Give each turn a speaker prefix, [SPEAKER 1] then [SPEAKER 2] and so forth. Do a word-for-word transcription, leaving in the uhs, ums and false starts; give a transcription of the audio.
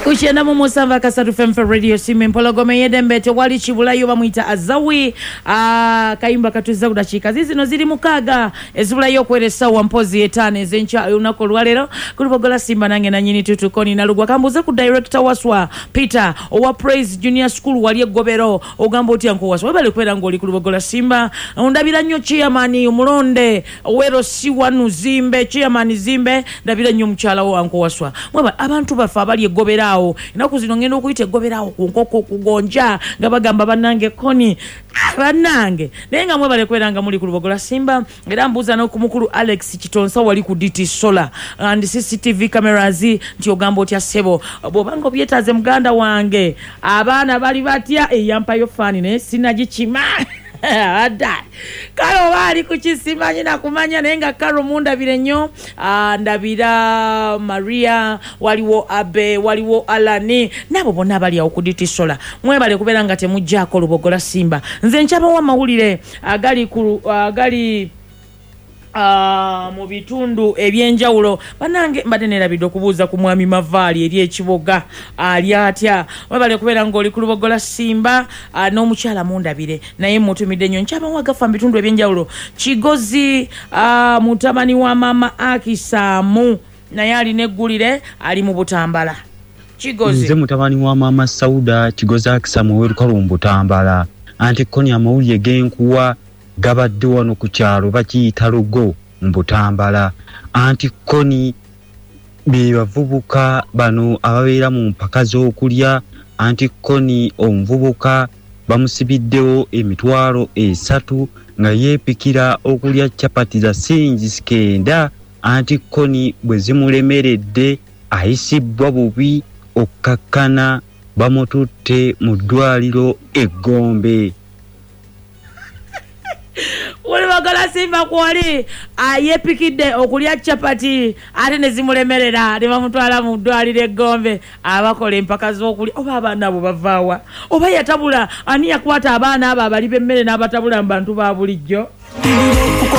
[SPEAKER 1] Kuchenda mu musamba kasatu F M radio simu mpologome yedembete wali chibulayo bamwita Azawi ah kayimba katuza kudachika zizi no ziri mukaga ezibulayo kweresa wa mpozi etane zencha unako lwalero kulibogola Simba nange na nyini tutukoni na lugwa kambuza ku director waswa Peter owa Praise Junior School wali egobero ogambo oti anko waswa bale kwera ngoli kulibogola Simba ndabira nnyo chairman umulonde wero si wanu zimbe chairman zimbe ndabira nnyo mchala wo anko waswa mwaba abantu bafa bali egobera inaku zino ngendo okuyita egoberawo ku nkoko kugonja nga bagamba banange koni banange nenga mwe bale kweranga muli ku lubogola Simba era mbuza no kumukulu Alex Kitonsa wali ku D T Solar and C C T V cameras nti ogambo tya sebo bobango byetaze muganda wange abana bali batya eyampa yo fani ne sinagichima ada kalo bali kuchisimanya na kumanya nenga karo munda birenyo ndabira Maria waliwo Abe waliwo Alani nabo bonna bali okuditi sola mwe bale kubera ngate mujjako lubogola Simba nze nchaba wa mawulire agali ku agali Uh, mu bitundu ebyenjawulo banange mbatenera bido kubuza ku mwami Mavali eri ekiboga ali atya wabale kubera ngoli ku lubogola Simba uh, no muchala mundabire naye mutumide nnyo nchaba wagafa mu bitundu ebyenjawulo Kigozi uh, mutamani wa mama Akisamu naye ali neggulire ali mu Butambala Kigozi
[SPEAKER 2] nze mutamani wa mama Sauda Kigozi Akisamu weruka mu Butambala anti koni amawulire genkuwa gabadde wano ku kyalo bakiyita Lugo Mbutambala anti koni be bavubuka bano ababeera mu mpaka z'okulya anti koni omuvubuka bamusibiddewo emitwalo esatu nga yeepikira okulya chapati za singi sikenda anti koni bwe zimulemeredde ayisibwa bubi okkakkana bamututte mu ddwaliro eggombe.
[SPEAKER 1] Wale bagala Simba kwali ayepikide okulya chapati ate nezimulemerera ne bamutwala mu ddwaliro eggombe abakola empaka z'okulya oba abaana abo bavaawa oba yatabula ani yakwata abaana abo abali b'emmere n'abatabula mu bantu ba bulijjo.